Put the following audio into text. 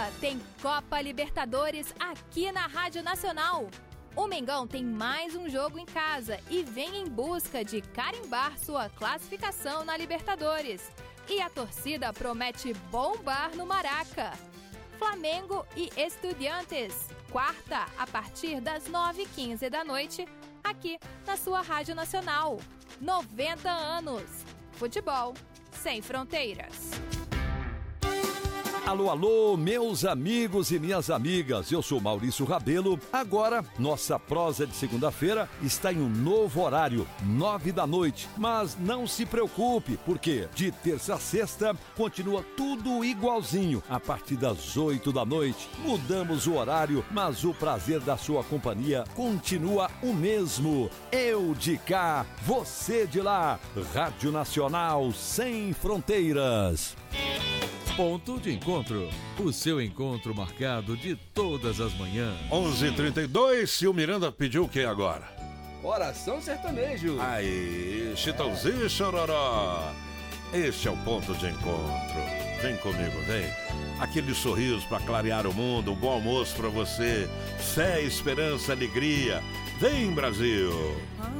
quinta tem Copa Libertadores aqui na Rádio Nacional. O Mengão tem mais um jogo em casa e vem em busca de carimbar sua classificação na Libertadores. E a torcida promete bombar no Maraca. Flamengo e Estudiantes, quarta, a partir das 9h15 da noite, aqui na sua Rádio Nacional. 90 anos. Futebol sem fronteiras. Alô, alô, meus amigos e minhas amigas, eu sou Maurício Rabelo. Agora, nossa prosa de segunda-feira está em um novo horário, 9 da noite. Mas não se preocupe, porque de terça a sexta continua tudo igualzinho. A partir das 8 da noite, mudamos o horário, mas o prazer da sua companhia continua o mesmo. Eu de cá, você de lá. Rádio Nacional sem fronteiras. Ponto de encontro, o seu encontro marcado de todas as manhãs. 11h32, Sil Miranda pediu o que agora? Oração sertanejo. Aí, Chitãozinho e Chororó. Este é o ponto de encontro. Vem comigo, vem. Aquele sorriso para clarear o mundo, um bom almoço para você. Fé, esperança, alegria. Vem, Brasil.